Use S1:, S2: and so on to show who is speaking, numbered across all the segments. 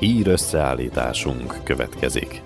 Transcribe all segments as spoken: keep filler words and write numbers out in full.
S1: Hír összeállításunk következik.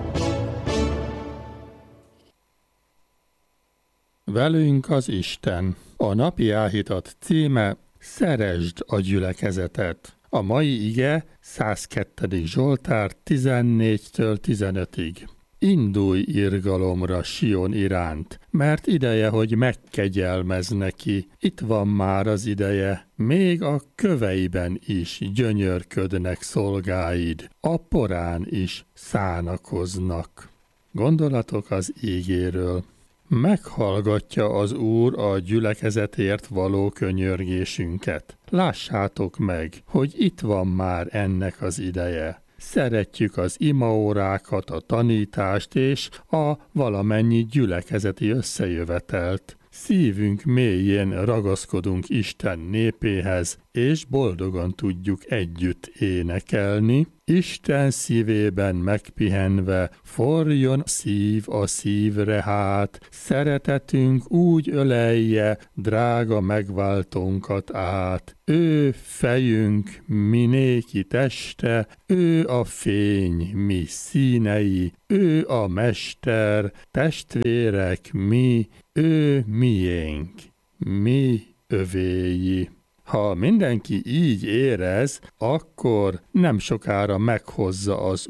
S2: Velünk az Isten. A napi áhítat címe: Szeresd a gyülekezetet. A mai ige százkettő. Zsoltár tizennégytől tizenötig. Indulj irgalomra Sion iránt, mert ideje, hogy megkegyelmez neki. Itt van már az ideje, még a köveiben is gyönyörködnek szolgáid, a porán is szánakoznak. Gondolatok az ígéről. Meghallgatja az Úr a gyülekezetért való könyörgésünket. Lássátok meg, hogy itt van már ennek az ideje. Szeretjük az imaórákat, a tanítást és a valamennyi gyülekezeti összejövetelt. Szívünk mélyén ragaszkodunk Isten népéhez, és boldogan tudjuk együtt énekelni. Isten szívében megpihenve, forjon szív a szívre hát, szeretetünk úgy ölelje drága megváltónkat át. Ő fejünk, mi néki teste, ő a fény, mi színei, ő a mester, testvérek mi, ő miénk, mi övéi. Ha mindenki így érez, akkor nem sokára meghozza az